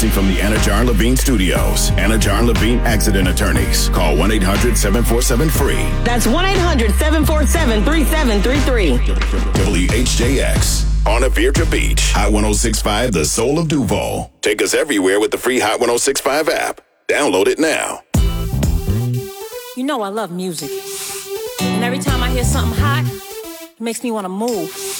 Broadcasting from the Anna Jar Levine Studios. Anna Jar Levine Accident Attorneys. Call 1-800-747-FREE. That's 1-800-747-3733. WHJX. On Virginia Beach. Hot 106.5, the soul of Duval. Take us everywhere with the free Hot 106.5 app. Download it now. You know I love music. And every time I hear something hot, it makes me want to move.